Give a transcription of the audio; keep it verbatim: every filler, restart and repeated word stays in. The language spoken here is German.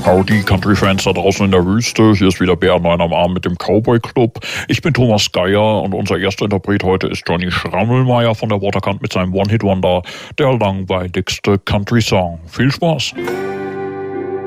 Howdy, Country-Fans da draußen in der Wüste. Hier ist wieder B R neun am Arm mit dem Cowboy Club. Ich bin Thomas Geier und unser erster Interpret heute ist Johnny Schrammelmeier von der Waterkant mit seinem One-Hit-Wonder, der langweiligste Country-Song. Viel Spaß!